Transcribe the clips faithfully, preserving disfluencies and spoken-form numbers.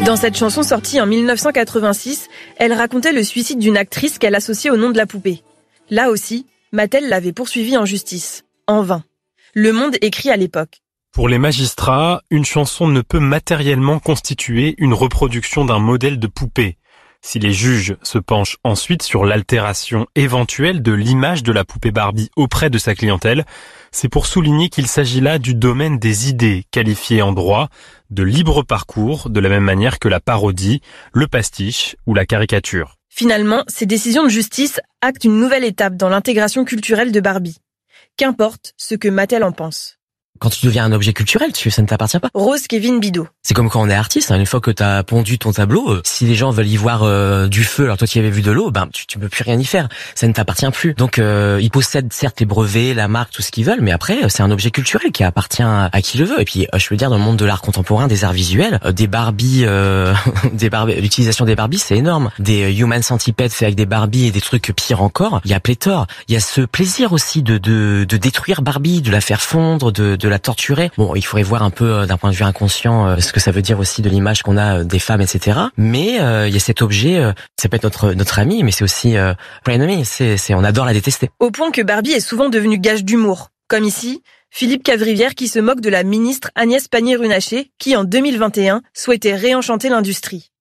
Dans cette chanson sortie en dix-neuf cent quatre-vingt-six, elle racontait le suicide d'une actrice qu'elle associait au nom de la poupée. Là aussi, Mattel l'avait poursuivie en justice. En vain. Le Monde écrit à l'époque. Pour les magistrats, une chanson ne peut matériellement constituer une reproduction d'un modèle de poupée. Si les juges se penchent ensuite sur l'altération éventuelle de l'image de la poupée Barbie auprès de sa clientèle, c'est pour souligner qu'il s'agit là du domaine des idées, qualifiées en droit de libre parcours, de la même manière que la parodie, le pastiche ou la caricature. Finalement, ces décisions de justice actent une nouvelle étape dans l'intégration culturelle de Barbie. Qu'importe ce que Mattel en pense. Quand tu deviens un objet culturel, tu, ça ne t'appartient pas. Rose Kevin Bidot. C'est comme quand on est artiste, hein, une fois que t'as pondu ton tableau, euh, si les gens veulent y voir euh, du feu, alors toi tu y avais vu de l'eau, ben tu, tu peux plus rien y faire. Ça ne t'appartient plus. Donc euh, ils possèdent certes les brevets, la marque, tout ce qu'ils veulent, mais après c'est un objet culturel qui appartient à, à qui le veut. Et puis euh, je veux dire, dans le monde de l'art contemporain, des arts visuels, euh, des Barbies, euh, des Barbies, l'utilisation des Barbies, c'est énorme. Des euh, Human Centipede faits avec des Barbies et des trucs pires encore. Il y a pléthore. Il y a ce plaisir aussi de de, de détruire Barbie, de la faire fondre, de de la torturer. Bon, il faudrait voir un peu euh, d'un point de vue inconscient euh, ce que ça veut dire aussi de l'image qu'on a euh, des femmes, et cetera. Mais euh, il y a cet objet, euh, ça peut être notre notre ami, mais c'est aussi euh, enemy. C'est c'est on adore la détester. Au point que Barbie est souvent devenue gage d'humour, comme ici Philippe Cavrivière qui se moque de la ministre Agnès Pannier-Runacher qui en deux mille vingt et un souhaitait réenchanter l'industrie.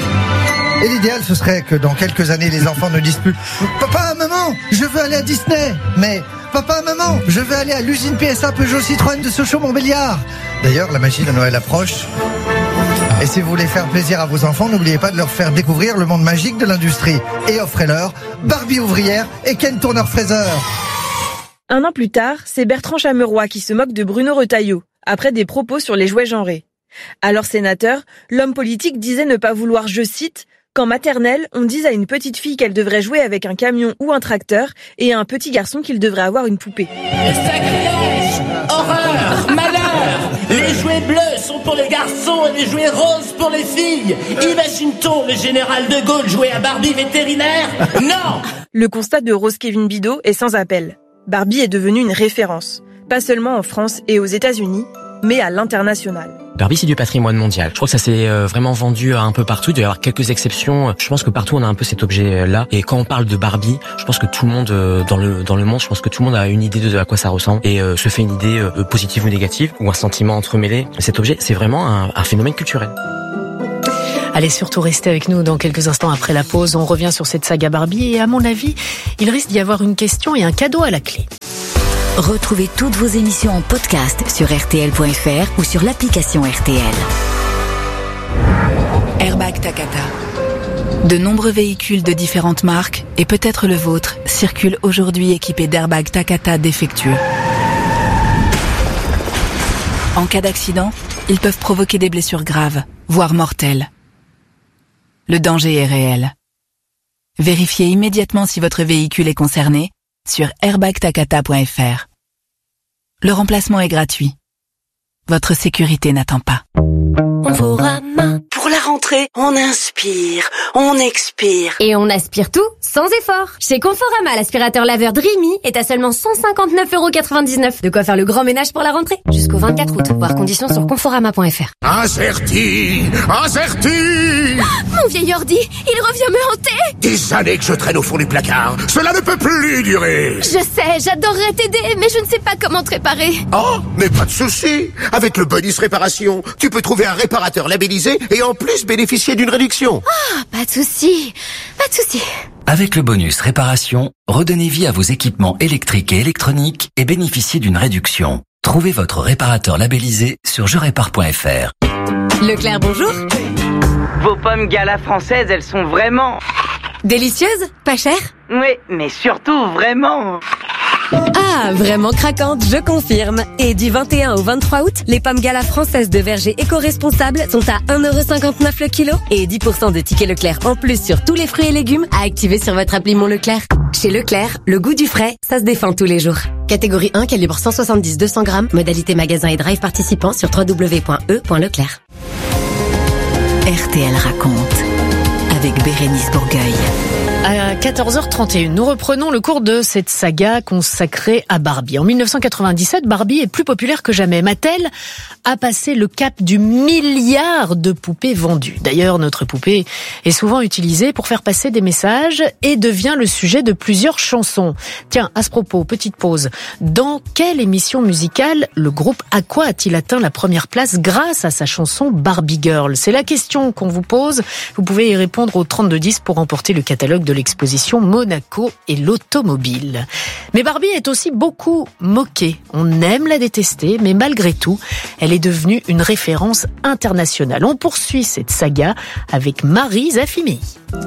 Et l'idéal, ce serait que dans quelques années, les enfants ne disent plus « Papa, maman, je veux aller à Disney !» Mais « Papa, maman, je veux aller à l'usine P S A Peugeot Citroën de Sochaux-Montbéliard !» D'ailleurs, la magie de Noël approche. Et si vous voulez faire plaisir à vos enfants, n'oubliez pas de leur faire découvrir le monde magique de l'industrie. Et offrez-leur Barbie ouvrière et Ken tourneur-fraiseur. Un an plus tard, c'est Bertrand Chameroy qui se moque de Bruno Retailleau, après des propos sur les jouets genrés. Alors sénateur, l'homme politique disait ne pas vouloir, je cite, qu'en maternelle, on dise à une petite fille qu'elle devrait jouer avec un camion ou un tracteur et à un petit garçon qu'il devrait avoir une poupée. Sacrilège, horreur, malheur. Les jouets bleus sont pour les garçons et les jouets roses pour les filles. Imagine-t-on le général de Gaulle jouer à Barbie vétérinaire ? Non ! Le constat de Rose Kevin Bidot est sans appel. Barbie est devenue une référence, pas seulement en France et aux États-Unis, mais à l'international. Barbie, c'est du patrimoine mondial. Je crois que ça s'est vraiment vendu un peu partout. Il doit y avoir quelques exceptions. Je pense que partout on a un peu cet objet-là. Et quand on parle de Barbie, je pense que tout le monde dans le dans le monde, je pense que tout le monde a une idée de à quoi ça ressemble et euh, se fait une idée euh, positive ou négative ou un sentiment entremêlé. Cet objet, c'est vraiment un, un phénomène culturel. Allez surtout rester avec nous dans quelques instants après la pause. On revient sur cette saga Barbie et à mon avis, il risque d'y avoir une question et un cadeau à la clé. Retrouvez toutes vos émissions en podcast sur R T L point F R ou sur l'application R T L. Airbag Takata. De nombreux véhicules de différentes marques, et peut-être le vôtre, circulent aujourd'hui équipés d'airbags Takata défectueux. En cas d'accident, ils peuvent provoquer des blessures graves, voire mortelles. Le danger est réel. Vérifiez immédiatement si votre véhicule est concerné sur airbag takata point F R. Le remplacement est gratuit. Votre sécurité n'attend pas. Conforama. Pour la rentrée, on inspire, on expire. Et on aspire tout sans effort. Chez Conforama, l'aspirateur laveur Dreamy est à seulement cent cinquante-neuf euros quatre-vingt-dix-neuf. De quoi faire le grand ménage pour la rentrée. Jusqu'au vingt-quatre août. Voir conditions sur conforama point F R. Incerti, incerti. Ah, mon vieil ordi, il revient me hanter. Des années que je traîne au fond du placard. Cela ne peut plus durer. Je sais, j'adorerais t'aider, mais je ne sais pas comment te réparer. Oh, mais pas de souci. Avec le bonus réparation, tu peux trouver un réparateur labellisé et en plus bénéficier d'une réduction. Ah, pas de souci, pas de souci. Avec le bonus réparation, redonnez vie à vos équipements électriques et électroniques et bénéficiez d'une réduction. Trouvez votre réparateur labellisé sur je répare point F R. Leclerc, bonjour. Vos pommes Gala françaises, elles sont vraiment... délicieuses, pas chères. Oui, mais surtout vraiment... Ah, vraiment craquante, je confirme. Et du vingt et un au vingt-trois août, les pommes Gala françaises de verger éco-responsables sont à un euro cinquante-neuf le kilo et dix pour cent de tickets Leclerc en plus sur tous les fruits et légumes à activer sur votre appli Mon Leclerc. Chez Leclerc, le goût du frais, ça se défend tous les jours. Catégorie un, calibre cent soixante-dix deux cents grammes, modalité magasin et drive participant sur w w w point e point leclerc. R T L raconte avec Bérénice Bourgueil. À quatorze heures trente et une, nous reprenons le cours de cette saga consacrée à Barbie. En mille neuf cent quatre-vingt-dix-sept, Barbie est plus populaire que jamais. Mattel a passé le cap du milliard de poupées vendues. D'ailleurs, notre poupée est souvent utilisée pour faire passer des messages et devient le sujet de plusieurs chansons. Tiens, à ce propos, petite pause. Dans quelle émission musicale le groupe Aqua a-t-il atteint la première place grâce à sa chanson Barbie Girl? C'est la question qu'on vous pose. Vous pouvez y répondre au trente-deux dix pour remporter le catalogue de l'exposition Monaco et l'automobile. Mais Barbie est aussi beaucoup moquée. On aime la détester, mais malgré tout, elle est devenue une référence internationale. On poursuit cette saga avec Marie Zafimei.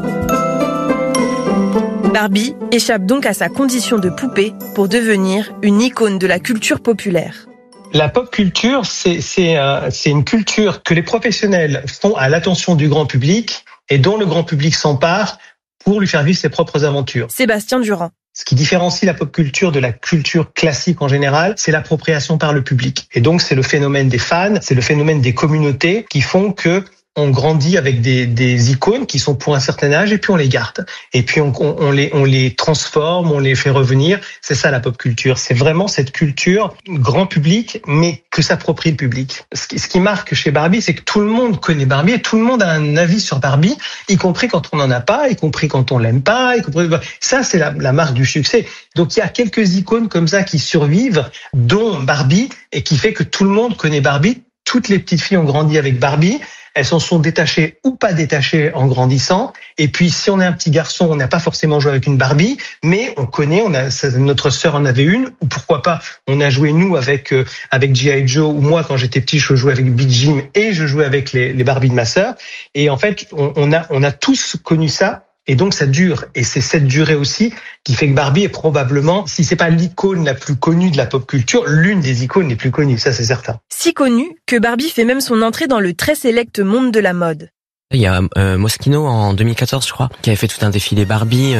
Barbie échappe donc à sa condition de poupée pour devenir une icône de la culture populaire. La pop culture, c'est, c'est, euh, c'est une culture que les professionnels font à l'attention du grand public et dont le grand public s'empare pour lui faire vivre ses propres aventures. Sébastien Durand. Ce qui différencie la pop culture de la culture classique en général, c'est l'appropriation par le public. Et donc, c'est le phénomène des fans, c'est le phénomène des communautés qui font que on grandit avec des, des icônes qui sont pour un certain âge et puis on les garde. Et puis on, on, on, les, on les transforme, on les fait revenir. C'est ça la pop culture. C'est vraiment cette culture grand public, mais que s'approprie le public. Ce qui, ce qui marque chez Barbie, c'est que tout le monde connaît Barbie et tout le monde a un avis sur Barbie, y compris quand on n'en a pas, y compris quand on l'aime pas, y compris... Ça, c'est la, la marque du succès. Donc il y a quelques icônes comme ça qui survivent, dont Barbie, et qui fait que tout le monde connaît Barbie. Toutes les petites filles ont grandi avec Barbie. Elles s'en sont détachées ou pas détachées en grandissant. Et puis, si on est un petit garçon, on n'a pas forcément joué avec une Barbie, mais on connaît, on a, notre sœur en avait une, ou pourquoi pas, on a joué nous avec euh, avec G I Joe, ou moi quand j'étais petit, je jouais avec Big Jim et je jouais avec les, les Barbies de ma sœur. Et en fait, on, on a on a tous connu ça. Et donc ça dure, et c'est cette durée aussi qui fait que Barbie est probablement, si c'est pas l'icône la plus connue de la pop culture, l'une des icônes les plus connues, ça c'est certain. Si connue que Barbie fait même son entrée dans le très sélect monde de la mode. Il y a euh, Moschino en deux mille quatorze, je crois, qui avait fait tout un défilé Barbie.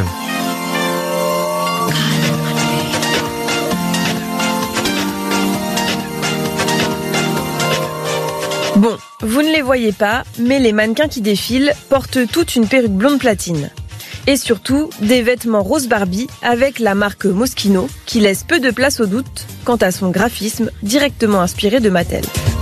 Bon, vous ne les voyez pas, mais les mannequins qui défilent portent toute une perruque blonde platine. Et surtout, des vêtements rose Barbie avec la marque Moschino, qui laisse peu de place au doute quant à son graphisme directement inspiré de Mattel.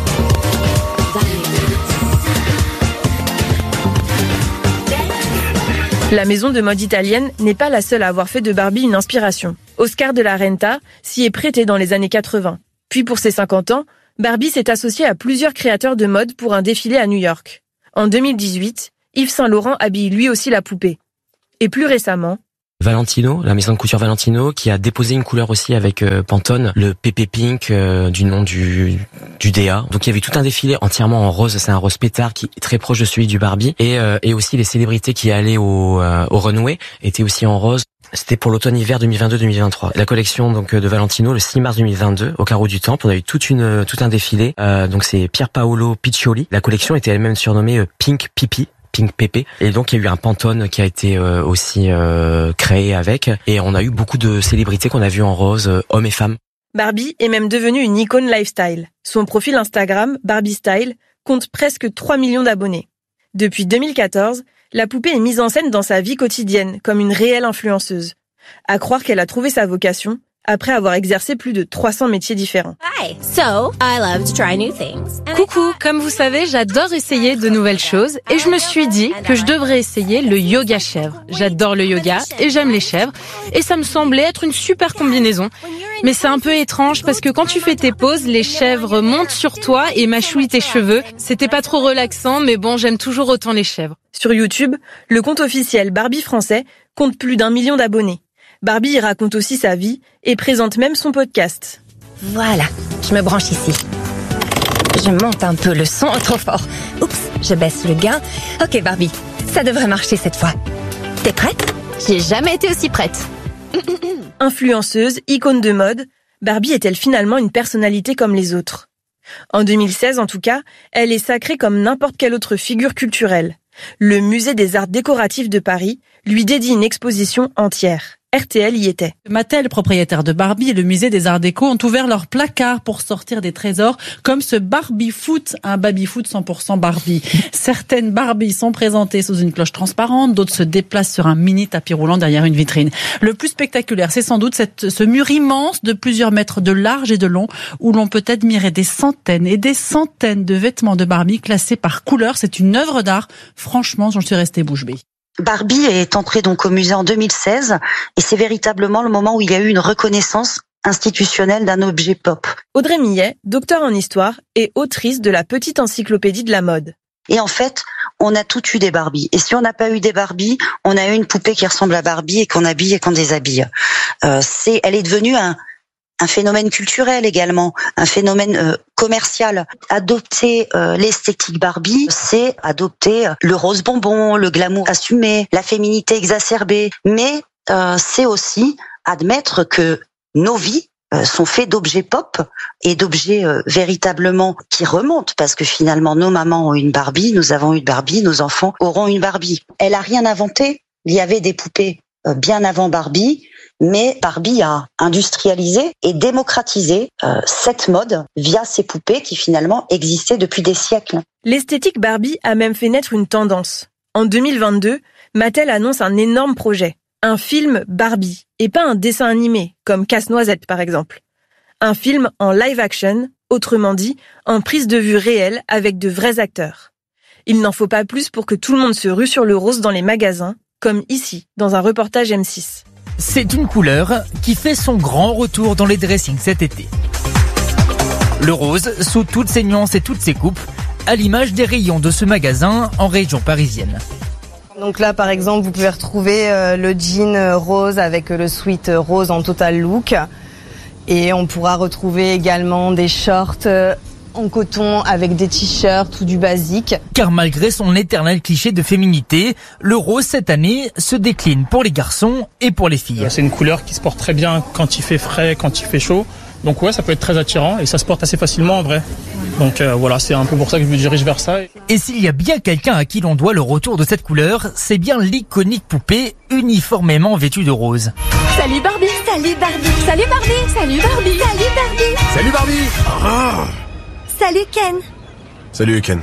La maison de mode italienne n'est pas la seule à avoir fait de Barbie une inspiration. Oscar de la Renta s'y est prêté dans les années quatre-vingts. Puis pour ses cinquante ans, Barbie s'est associée à plusieurs créateurs de mode pour un défilé à New York. En deux mille dix-huit, Yves Saint Laurent habille lui aussi la poupée. Et plus récemment, Valentino, la maison de couture Valentino, qui a déposé une couleur aussi avec euh, Pantone, le P P Pink euh, du nom du du D A. Donc il y avait tout un défilé entièrement en rose, c'est un rose pétard qui est très proche de celui du Barbie. Et euh, et aussi les célébrités qui allaient au euh, au runway étaient aussi en rose. C'était pour l'automne-hiver deux mille vingt-deux deux mille vingt-trois. La collection donc de Valentino le six mars deux mille vingt-deux au Carreau du Temple, on a eu toute une tout un défilé. Euh, donc c'est Pier Paolo Piccioli. La collection était elle-même surnommée euh, Pink Pipi. Pink Pépé. Et donc il y a eu un Pantone qui a été euh, aussi euh, créé avec. Et on a eu beaucoup de célébrités qu'on a vues en rose, euh, hommes et femmes. Barbie est même devenue une icône lifestyle. Son profil Instagram, Barbie Style, compte presque trois millions d'abonnés. Depuis deux mille quatorze, la poupée est mise en scène dans sa vie quotidienne comme une réelle influenceuse. À croire qu'elle a trouvé sa vocation après avoir exercé plus de trois cents métiers différents. Hi, so I love to try new things. Coucou, comme vous savez, j'adore essayer de nouvelles choses et je me suis dit que je devrais essayer le yoga chèvre. J'adore le yoga et j'aime les chèvres et ça me semblait être une super combinaison. Mais c'est un peu étrange parce que quand tu fais tes pauses, les chèvres montent sur toi et mâchouillent tes cheveux. C'était pas trop relaxant, mais bon, j'aime toujours autant les chèvres. Sur YouTube, le compte officiel Barbie français compte plus d'un million d'abonnés. Barbie y raconte aussi sa vie et présente même son podcast. Voilà, je me branche ici. Je monte un peu le son, trop fort. Oups, je baisse le gain. Ok Barbie, ça devrait marcher cette fois. T'es prête? J'ai jamais été aussi prête. Influenceuse, icône de mode, Barbie est-elle finalement une personnalité comme les autres? En deux mille seize en tout cas, elle est sacrée comme n'importe quelle autre figure culturelle. Le musée des arts décoratifs de Paris lui dédie une exposition entière. R T L y était. Mattel, propriétaire de Barbie, et le musée des Arts Déco ont ouvert leurs placards pour sortir des trésors comme ce Barbie Foot, un baby-foot cent pour cent Barbie. Certaines Barbies sont présentées sous une cloche transparente, d'autres se déplacent sur un mini tapis roulant derrière une vitrine. Le plus spectaculaire, c'est sans doute cette, ce mur immense de plusieurs mètres de large et de long où l'on peut admirer des centaines et des centaines de vêtements de Barbie classés par couleur. C'est une œuvre d'art. Franchement, j'en suis restée bouche bée. Barbie est entrée donc au musée en deux mille seize et c'est véritablement le moment où il y a eu une reconnaissance institutionnelle d'un objet pop. Audrey Millet, docteur en histoire et autrice de la petite encyclopédie de la mode. Et en fait, on a tout eu des Barbies. Et si on n'a pas eu des Barbies, on a eu une poupée qui ressemble à Barbie et qu'on habille et qu'on déshabille. Euh, c'est, elle est devenue un un phénomène culturel également, un phénomène euh, commercial. Adopter euh, l'esthétique Barbie, c'est adopter le rose bonbon, le glamour assumé, la féminité exacerbée. Mais euh, c'est aussi admettre que nos vies euh, sont faites d'objets pop et d'objets euh, véritablement qui remontent, parce que finalement nos mamans ont une Barbie, nous avons une Barbie, nos enfants auront une Barbie. Elle a rien inventé. Il y avait des poupées euh, bien avant Barbie. Mais Barbie a industrialisé et démocratisé euh, cette mode via ses poupées qui finalement existaient depuis des siècles. L'esthétique Barbie a même fait naître une tendance. En deux mille vingt-deux, Mattel annonce un énorme projet, un film Barbie, et pas un dessin animé, comme Casse-Noisette par exemple. Un film en live action, autrement dit, en prise de vue réelle avec de vrais acteurs. Il n'en faut pas plus pour que tout le monde se rue sur le rose dans les magasins, comme ici, dans un reportage M six. C'est une couleur qui fait son grand retour dans les dressings cet été. Le rose, sous toutes ses nuances et toutes ses coupes, à l'image des rayons de ce magasin en région parisienne. Donc là, par exemple, vous pouvez retrouver euh, le jean rose avec le sweat rose en total look. Et on pourra retrouver également des shorts euh, en coton avec des t-shirts ou du basique. Car malgré son éternel cliché de féminité, le rose cette année se décline pour les garçons et pour les filles. C'est une couleur qui se porte très bien quand il fait frais, quand il fait chaud. Donc ouais, ça peut être très attirant et ça se porte assez facilement en vrai. Donc euh, voilà, c'est un peu pour ça que je me dirige vers ça. Et s'il y a bien quelqu'un à qui l'on doit le retour de cette couleur, c'est bien l'iconique poupée uniformément vêtue de rose. Salut Barbie, salut Barbie, salut Barbie, salut Barbie, salut Barbie, salut Barbie. Ah. Salut Ken. Salut Ken.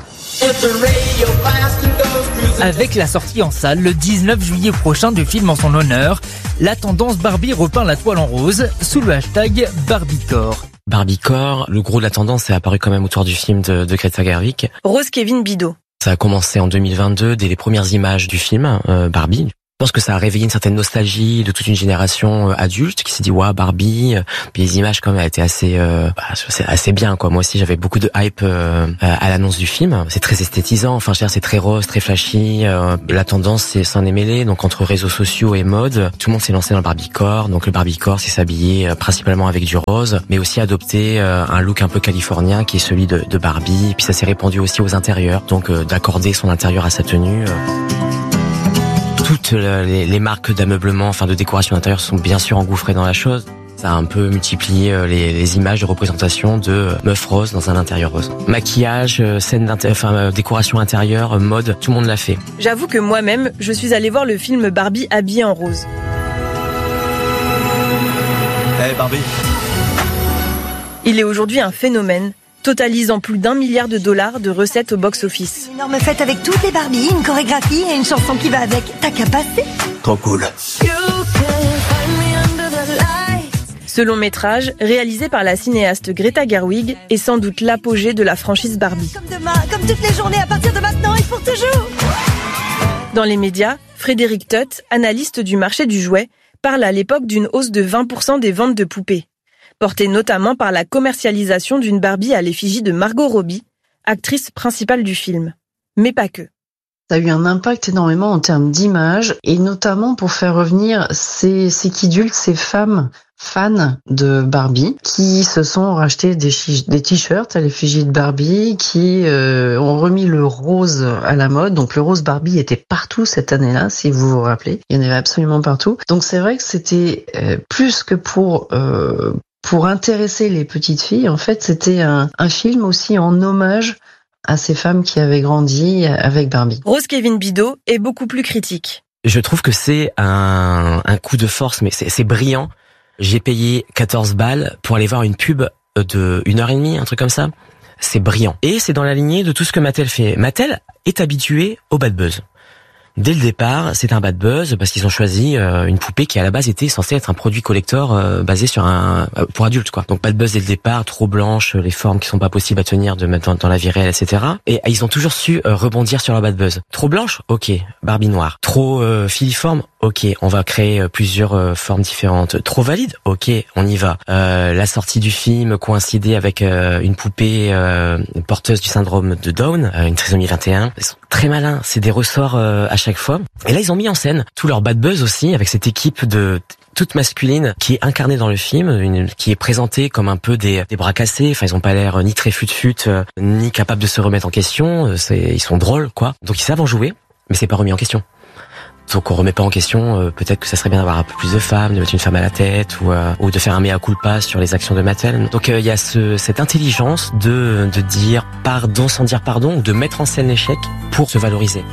Avec la sortie en salle le dix-neuf juillet prochain du film en son honneur, la tendance Barbie repeint la toile en rose sous le hashtag Barbiecore. Barbiecore, le gros de la tendance est apparu quand même autour du film de, de Greta Gerwig. Rose Kevin Bidot. Ça a commencé en deux mille vingt-deux, dès les premières images du film euh, Barbie. Je pense que ça a réveillé une certaine nostalgie de toute une génération euh, adulte qui s'est dit ouais Barbie. Puis les images quand même étaient assez euh, bah, c'est assez bien quoi. Moi aussi j'avais beaucoup de hype euh, à l'annonce du film. C'est très esthétisant. Enfin, je veux dire, c'est très rose, très flashy. Euh, la tendance c'est s'en est mêlé. Donc entre réseaux sociaux et mode, tout le monde s'est lancé dans le Barbiecore. Donc le Barbiecore c'est s'habiller euh, principalement avec du rose, mais aussi adopter euh, un look un peu californien qui est celui de, de Barbie. Puis ça s'est répandu aussi aux intérieurs. Donc euh, d'accorder son intérieur à sa tenue. Euh. Toutes les, les marques d'ameublement, enfin de décoration d'intérieur sont bien sûr engouffrées dans la chose. Ça a un peu multiplié les, les images de représentation de meufs roses dans un intérieur rose. Maquillage, scène enfin décoration intérieure, mode, tout le monde l'a fait. J'avoue que moi-même, je suis allée voir le film Barbie habillée en rose. Hey Barbie. Il est aujourd'hui un phénomène, totalisant plus d'un milliard de dollars de recettes au box-office. Une énorme fête avec toutes les Barbies, une chorégraphie et une chanson qui va avec. T'as qu'à passer. Trop cool. Ce long métrage, réalisé par la cinéaste Greta Gerwig, est sans doute l'apogée de la franchise Barbie. Comme demain, comme toutes les journées à partir de maintenant et pour toujours. Dans les médias, Frédéric Tutt, analyste du marché du jouet, parle à l'époque d'une hausse de vingt pour cent des ventes de poupées, portée notamment par la commercialisation d'une Barbie à l'effigie de Margot Robbie, actrice principale du film. Mais pas que. Ça a eu un impact énormément en termes d'image, et notamment pour faire revenir ces, ces kidultes, ces femmes fans de Barbie, qui se sont rachetés des, des t-shirts à l'effigie de Barbie, qui euh, ont remis le rose à la mode. Donc le rose Barbie était partout cette année-là, si vous vous rappelez. Il y en avait absolument partout. Donc c'est vrai que c'était euh, plus que pour... Euh, Pour intéresser les petites filles, en fait, c'était un, un film aussi en hommage à ces femmes qui avaient grandi avec Barbie. Rose Kevin Bidot est beaucoup plus critique. Je trouve que c'est un, un coup de force, mais c'est, c'est brillant. J'ai payé quatorze balles pour aller voir une pub de une heure et demie, un truc comme ça. C'est brillant. Et c'est dans la lignée de tout ce que Mattel fait. Mattel est habitué au bad buzz. Dès le départ, c'est un bad buzz parce qu'ils ont choisi euh, une poupée qui à la base était censée être un produit collector euh, basé sur un euh, pour adultes quoi. Donc bad buzz dès le départ, trop blanche, les formes qui sont pas possibles à tenir de mettre dans, dans la vie réelle, et cetera. Et euh, ils ont toujours su euh, rebondir sur leur bad buzz. Trop blanche, ok, Barbie noire. Trop euh, filiforme, ok, on va créer euh, plusieurs euh, formes différentes. Trop valide, ok, on y va. Euh, la sortie du film coïncidait avec euh, une poupée euh, porteuse du syndrome de Down, euh, une trisomie vingt et un. Ils sont très malins, c'est des ressorts euh, à chaque fois. Et là, ils ont mis en scène tout leur bad buzz aussi, avec cette équipe de toute masculine qui est incarnée dans le film, une, qui est présentée comme un peu des, des bras cassés. Enfin, ils ont pas l'air ni très fut-fut, euh, ni capables de se remettre en question. C'est, ils sont drôles, quoi. Donc ils savent en jouer, mais c'est pas remis en question. Donc on remet pas en question, euh, peut-être que ça serait bien d'avoir un peu plus de femmes, de mettre une femme à la tête, ou, euh, ou de faire un mea culpa sur les actions de Mattel. Donc il euh, y a ce, cette intelligence de, de dire pardon sans dire pardon, ou de mettre en scène l'échec pour se valoriser.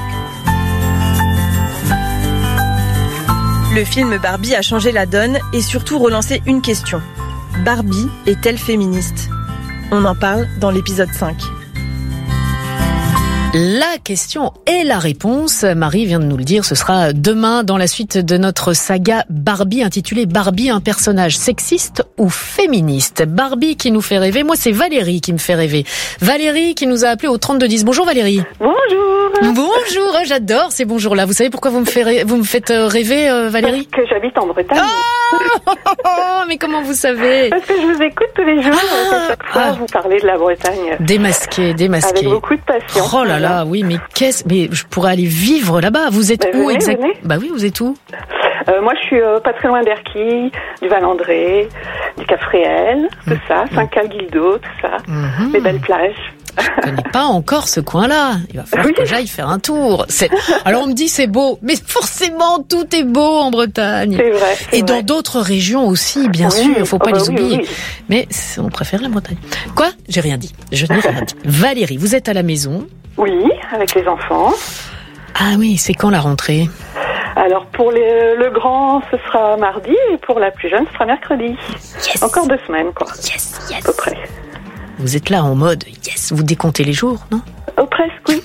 Le film Barbie a changé la donne et surtout relancé une question. Barbie est-elle féministe ? On en parle dans l'épisode cinq. La question et la réponse, Marie vient de nous le dire, ce sera demain dans la suite de notre saga Barbie intitulée Barbie, un personnage sexiste ou féministe. Barbie qui nous fait rêver, moi c'est Valérie qui me fait rêver. Valérie qui nous a appelé au trente-deux dix. Bonjour Valérie. Bonjour. Bonjour, j'adore ces bonjours-là. Vous savez pourquoi vous me faites, vous me faites rêver euh, Valérie ? Parce que j'habite en Bretagne. Oh, mais comment vous savez ? Parce que je vous écoute tous les jours, ah, à chaque fois ah. vous parlez de la Bretagne. Démasqué, démasqué. Avec beaucoup de passion. Oh là là, oui, mais qu'est-ce, mais je pourrais aller vivre là-bas. Vous êtes bah, où venez, exactement ? venez. Bah oui, vous êtes où ? euh, Moi, je suis euh, pas très loin d'Erquy, du Val-André, du Cap-Fréhel, tout mmh. ça, Saint-Cal-Guildo, tout ça, mmh. les belles plages. Je connais pas encore ce coin-là. Il va falloir oui. que j'aille faire un tour. C'est... Alors on me dit c'est beau, mais forcément tout est beau en Bretagne. C'est vrai. C'est Et vrai. dans d'autres régions aussi, bien oui. sûr. Il faut pas oh, les oui, oublier. Oui. Mais on préfère la Bretagne. Quoi ? J'ai rien dit. Je n'ai rien dit. Valérie, vous êtes à la maison ? Oui, avec les enfants. Ah oui, c'est quand la rentrée ? Alors pour les, le grand, ce sera mardi, et pour la plus jeune, ce sera mercredi. Yes. Encore deux semaines, quoi. Yes, yes. À peu près. Vous êtes là en mode yes, vous décomptez les jours, non ? Oh, presque, oui.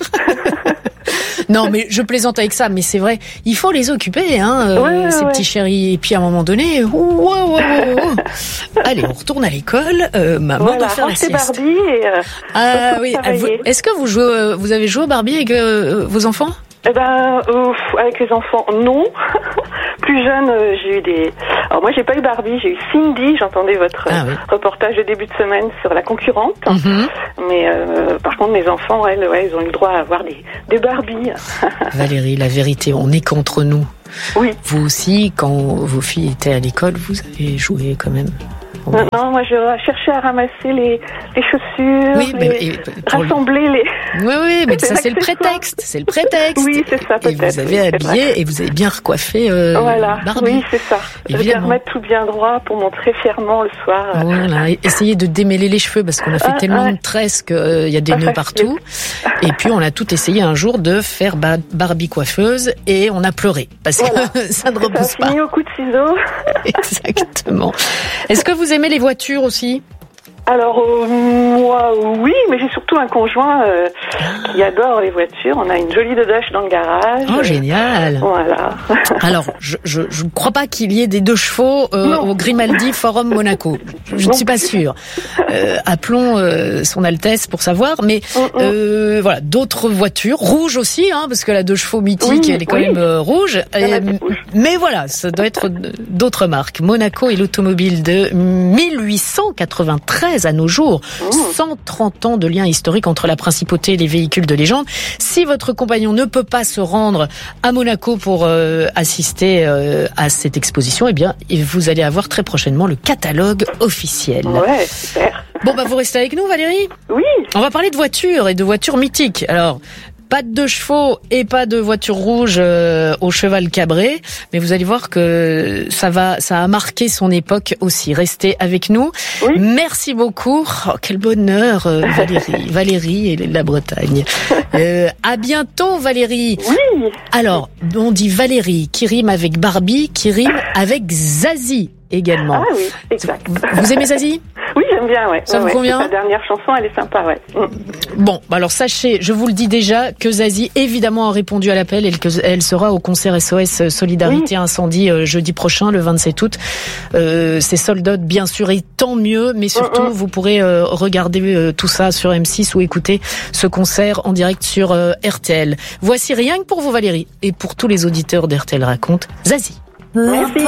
Non, mais je plaisante avec ça, mais c'est vrai, il faut les occuper, hein, euh, ouais, ces ouais. petits chéris. Et puis à un moment donné, wow, wow, wow, wow. Allez, on retourne à l'école. Euh, maman voilà, doit faire la sieste. Barbie et euh, ah oui. Vous, est-ce que vous jouez, vous avez joué au Barbie avec euh, vos enfants ? Eh ben, euh, avec les enfants, non. Plus jeune, euh, j'ai eu des... Alors moi, j'ai pas eu Barbie, j'ai eu Cindy. J'entendais votre ah, oui. reportage de début de semaine sur la concurrente. Mm-hmm. Mais euh, par contre, mes enfants, elles, ouais, ils ont eu le droit à avoir des, des Barbies. Valérie, la vérité, on n'est qu'entre nous. Oui. Vous aussi, quand vos filles étaient à l'école, vous avez joué quand même. Non, non, moi je cherchais à ramasser les, les chaussures, oui, les, mais, et, rassembler les... Oui, oui, mais ça c'est le prétexte, c'est le prétexte. Oui, c'est ça, peut-être. Et vous avez oui, habillé et vous avez bien recoiffé euh, voilà. Barbie. Oui, c'est ça. Évidemment. Je vais remettre tout bien droit pour montrer fièrement le soir. Voilà, essayez de démêler les cheveux parce qu'on a fait ah, tellement ouais. de tresses qu'il euh, y a des ah, nœuds partout. Et puis on a tout essayé un jour de faire ba- Barbie coiffeuse et on a pleuré parce voilà. que ça ne repousse ça a pas. Fini au coup de ciseaux. Exactement. Est-ce que vous aimez les voitures aussi ? Alors euh, moi oui, mais j'ai surtout un conjoint euh, qui adore les voitures. On a une jolie Dodge dans le garage. Oh génial. Voilà. Alors je je je ne crois pas qu'il y ait des deux chevaux euh, au Grimaldi Forum Monaco. Je, je ne suis pas sûre. Euh, appelons euh, son Altesse pour savoir. Mais euh, voilà, d'autres voitures rouges aussi, hein, parce que la deux chevaux mythique, oui, elle est quand oui. même euh, rouge. Et, rouge. Mais voilà, ça doit être d'autres marques. Monaco est l'automobile de mille huit cent quatre-vingt-treize. À nos jours, mmh. cent trente ans de lien historique entre la principauté et les véhicules de légende. Si votre compagnon ne peut pas se rendre à Monaco pour euh, assister euh, à cette exposition, eh bien, vous allez avoir très prochainement le catalogue officiel. Ouais, super. Bon, bah, vous restez avec nous, Valérie ? Oui. On va parler de voitures et de voitures mythiques. Alors, Pas de chevaux et pas de voiture rouge euh, au cheval cabré, mais vous allez voir que ça va, ça a marqué son époque aussi. Restez avec nous. Oui. Merci beaucoup. Oh, quel bonheur, euh, Valérie, Valérie et la Bretagne. Euh, à bientôt, Valérie. Oui. Alors, on dit Valérie qui rime avec Barbie, qui rime avec Zazie également. Ah oui, exact. Vous aimez Zazie ? Oui, j'aime bien, ouais. Ça ouais, vous convient ? La dernière chanson, elle est sympa, ouais. Bon, alors sachez, je vous le dis déjà, que Zazie évidemment a répondu à l'appel et qu'elle sera au concert S O S Solidarité oui. Incendie euh, jeudi prochain, le vingt-sept août. Euh, c'est sold out, bien sûr, et tant mieux, mais surtout, mm-hmm. vous pourrez euh, regarder euh, tout ça sur M six ou écouter ce concert en direct sur euh, R T L. Voici rien que pour vous, Valérie, et pour tous les auditeurs d'R T L Raconte, Zazie. Merci.